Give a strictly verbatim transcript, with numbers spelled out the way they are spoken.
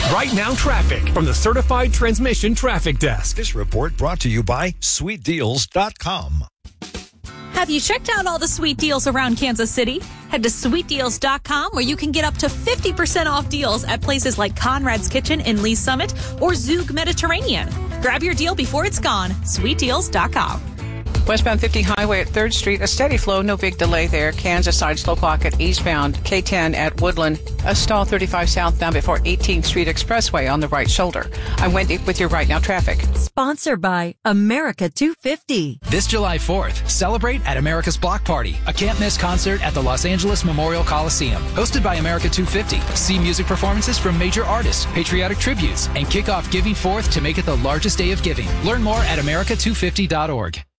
Right Now Traffic from the Certified Transmission Traffic Desk. This report brought to you by sweet deals dot com. Have you checked out all the sweet deals around Kansas City? Head to sweet deals dot com where you can get up to fifty percent off deals at places like Conrad's Kitchen in Lee Summit or Zug Mediterranean. Grab your deal before it's gone. sweet deals dot com. Westbound fifty Highway at third Street, a steady flow, no big delay there. Kansas side slow pocket eastbound, K ten at Woodland, a stall thirty-five southbound before eighteenth Street Expressway on the right shoulder. I'm Wendy with your Right Now Traffic. Sponsored by America two fifty. This July fourth, celebrate at America's Block Party, a can't-miss concert at the Los Angeles Memorial Coliseum. Hosted by America two fifty. See music performances from major artists, patriotic tributes, and kick off Giving Fourth to make it the largest day of giving. Learn more at america two fifty dot org.